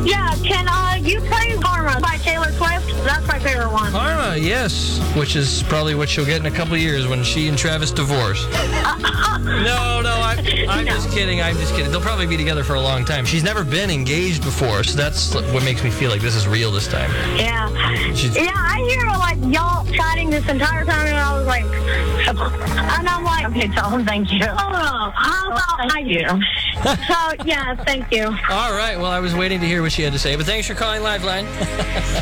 Yeah, can you play Karma by Taylor Swift? That's my favorite one. Karma, yes. Which is probably what she'll get in a couple of years when she and Travis divorce. No, I'm just kidding. I'm just kidding. They'll probably be together for a long time. She's never been engaged before, so that's what makes me feel like this is real this time. Yeah. I hear like y'all chatting this entire time, and I was like, and I'm like, okay, tell him thank you. Oh, how about I do? So, yeah, thank you. All right. Well, I was waiting to hear what she had to say, but thanks for calling Lifeline.